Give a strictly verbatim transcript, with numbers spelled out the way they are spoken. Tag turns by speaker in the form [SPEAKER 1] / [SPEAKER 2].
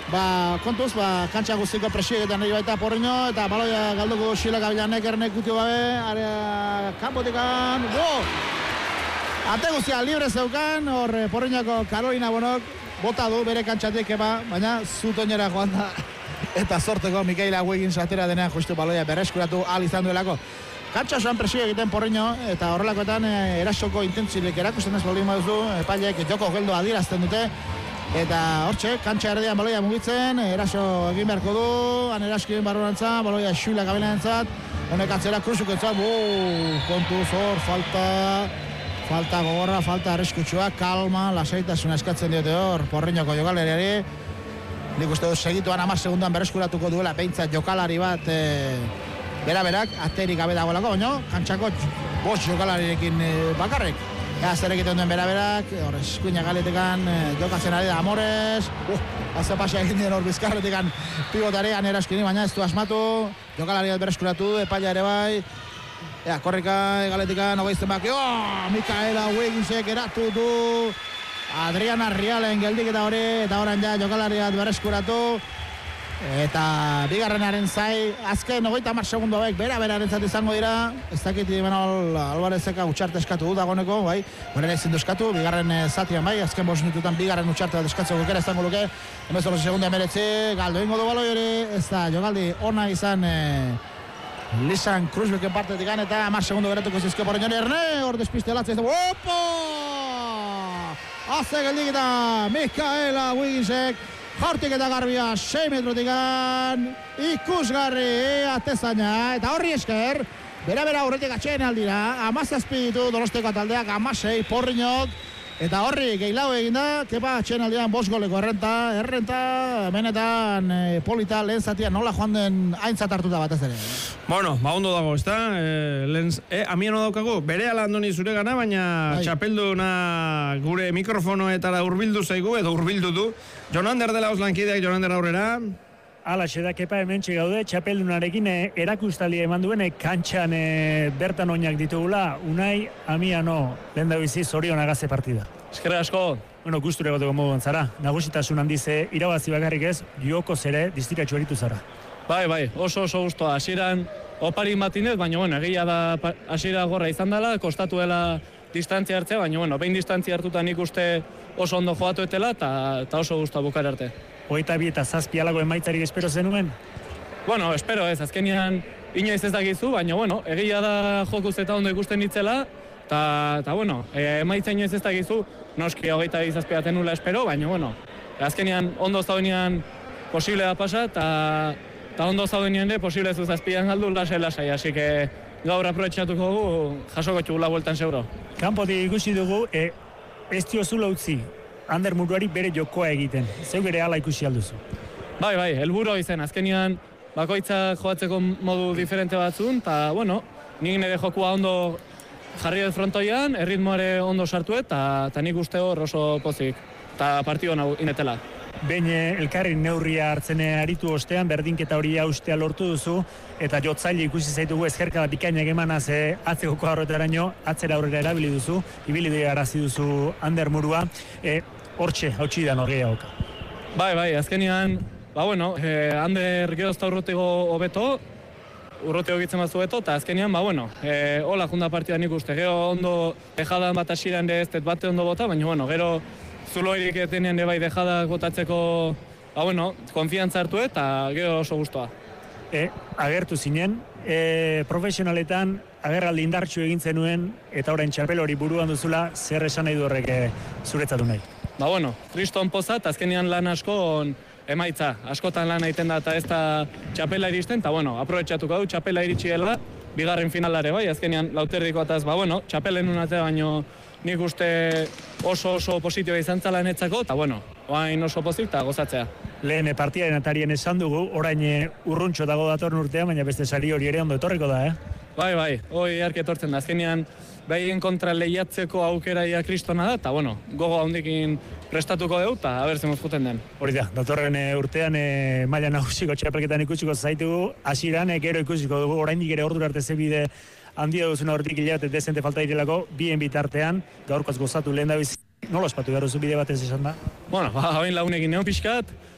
[SPEAKER 1] Ba, kontuz, ba, kantxa guztiko presioetan nahi baita Porriño, eta baloia galduko Xilek abilanek ernek gutio gabe, area kanpotikan, go! Ate guztia libre zeukan, hor Porriñako Karolina Bonok, bota du bere kantxatik eba, baina zutoinera joan da, eta sorteko Mikaela Wiggins atera denean justu baloia berreskuratu ahal izan duelako. Kantxa osoan presio egiten Porriño, eta horrelakoetan e, erasoko intentzilek erakusten ez baldin baduzu, epaileek joko geldo adierazten dute, eta hortxe, kantxa erdian baloia mugitzen, eraso egin beharko du, han eraskien barruantza, baloia Xulak abelenentzat, honek atzera Kruzuk entzat, kontuz hor, falta, falta gogorra, falta arriskutsua, kalma, lasaitasuna eskatzen diote hor, Porriñoko jokalariari, nik uste dut segituan hamar segunduan berreskuratuko duela, behintzat jokalari bat, e, bera-berak, aterik gabe dagoelako, baina, kantxako bost jokalarirekin e, bakarrik. Ea, zer egiten duen bera-berak, hor eskuinak galetekan, e, jokatzen ari da Amores, uh, azte pasia egin dien hor bizkarretekan pivotarean eraskini, baina ez du asmatu, jokalariat bereskuratu, epaila ere bai, ea, korrika galetekan, hogeizten baki, oh, Mikaela Wigginsek eratu du, Adriana Rialen geldik eta hori, eta oran ja jokalariat bereskuratu, eta bigarrenaren zai, azken hogeita hamar segundu hauek bera-beraren zat izango dira, ez dakit Imanol Alvarezeka utxarte eskatu du dagoneko, bai, beren ezin du eskatu, bigarren zatian bai, azken bost minututan bigarren utxarte bat eskatzeko gukera izango luke, hemezortzi segundu emeretzi, galdo ingo du baloi hori, ez da jokaldi ona izan e, Lisan Kruzbeken partetik eta hamar segundu beratuko zizke Porriñori erne, hor despiste latzea izan, opo! Haze geldik eta Mikaela Wigginsek, Hortik eta garbia, sei metrotikan, ikusgarri atezaina, eta horri esker, bera-bera aurretik atxeen aldira, amazazpi ditu Donosteko taldeak, amasei Porriñok, eta horri gehiago eginda, kepa atxeen aldian bost goleko errenta, errenta, benetan e, polita lehen zatian nola joan den aintzat hartuta batez ere.
[SPEAKER 2] Bueno, ba ondo dago, ez da? E, lehen, e, amien daukagu, bere ala Andoni zure gana, baina Ai. Txapelduna gure mikrofonoetara hurbildu zaigu, edo hurbildu du. Jonander dela oslankideak, Jonander aurrera.
[SPEAKER 3] Ala, xedak epa hemen txegaude, txapeldunarekin e, erakustalia eman duen, e, kantxan e, bertan oinak ditugula, Unai, amia no, lehen da bizi zorion agaze partida.
[SPEAKER 4] Eskerra asko.
[SPEAKER 3] Bueno, gusture goteko moduan zara, nagusitasun handize, irabazi bakarrik ez, joko zere, distiratxo eritu zara.
[SPEAKER 4] Bai, bai, oso oso guztua, hasieran opari matinez, baina bueno, egia da hasiera gorra izan dela, kostatu dela distantzia hartzea, baina bueno, behin distantzia hartuta nik uste oso ondo joatu etela, eta oso guztua bukar arte.
[SPEAKER 3] Hogeita bi eta zazpi alago emaitzarik espero zenuen?
[SPEAKER 4] Bueno, espero ez, azkenian inoiz ez dakizu, baina bueno, egia da jokuz eta ondo ikusten nitzela, eta bueno, e, emaitza inoiz ez dakizu, noski hogeita bi zazpi baten nula espero, baina bueno, azkenian ondo zaudenean posible da pasa, eta ondo zaudenean ere posible zu zazpian galdu lasai-lasai, así que gaur aprobetxatuko dugu, jasoko txugula bueltan seguro.
[SPEAKER 3] Kanpotik ikusi dugu, e, ez diozula utzi, Ander Muruari bere jokoa egiten. Zeu bere ala ikusi alduzu.
[SPEAKER 4] Bai, bai, helburu izen. Azkenian bakoitza joatzeko modu diferente batzun, eta, bueno, nik nire jokua ondo jarri dut frontoian, erritmoare ondo sartu eta nik uste hor oso pozik. Eta partio hona inetela.
[SPEAKER 3] Behin elkarrin neurria hartzen aritu ostean, berdinketa hori austea lortu duzu, eta jotzaile ikusi zaitugu ezkerka bat ikainak emanaz e, atzeko horretaraino, atzera aurrera erabili duzu, ibili dira arazi duzu Ander Murua, e, hortxe, hautsi da norgia oka.
[SPEAKER 4] Bai, bai, azkenean, ba bueno, eh, Ander gerozta urrutego hobeto, urrutego gitzen batzu beto, eta azkenean, ba bueno, eh, hola junda partida nik uste, gero ondo dejadan bat asiran de ez bate ondo bota, baina bueno, gero zuloirik etenean de bai dejadak botatzeko, ba bueno, konfiantza hartu eta gero oso guztua.
[SPEAKER 3] E, agertu zinen, e, profesionaletan agerraldi indartxu egin zenuen, eta orain txapel hori buruan duzula, zer esan nahi du horrek e, zuretzatu nahi?
[SPEAKER 4] Ba bueno, kriston poza, eta azkenean lan asko emaitza, askotan lan egiten da eta ez da txapela iristen, eta bueno, aprobetxatuko du, txapela iritsi dela, bigarren finalare bai, azkenean lauterdiko ataz, ba bueno, txapelen unatea baino nik uste oso oso positioa izan zala netzako, eta bueno, oain oso pozik eta gozatzea.
[SPEAKER 3] Lehen partiaren atarien esan dugu, orain urruntxo dago datorren urtean, baina beste sari hori ere ondo etorriko da, eh?
[SPEAKER 4] Bai, bai, hoi arki etortzen da, azkenean behien kontra lehiatzeko aukeraia kristona da, eta bueno, gogo handikin prestatuko dugu, eta abertzen mozkuten den.
[SPEAKER 3] Hori da, datorren e, urtean e, maila nagusiko txapelketan ikusiko zaitugu, hasieran e, gero ikusiko dugu, oraindik ere ordura arte zebide handia duzuna hortik hilabete dezente falta direlako, bien bitartean, gaurkoz gozatu lehen da bizi. Nola ospatu behar duzu bide batez esan da?
[SPEAKER 4] Bueno, ba, hain lagunekin neon pixkat,